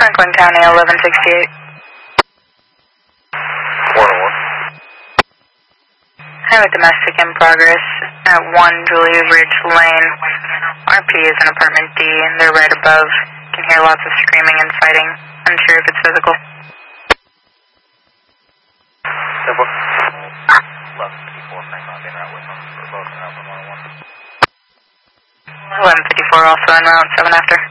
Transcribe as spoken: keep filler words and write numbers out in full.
Franklin County, eleven sixty-eight. one oh one. I have a domestic in progress at one Julia Ridge Lane. R P is an apartment D, and they're right above. Can hear lots of screaming and fighting. Unsure if it's physical. Simple. eleven fifty-four, Franklin, en route with them. We're both en route from one oh one. eleven fifty-four, also en route, seven after.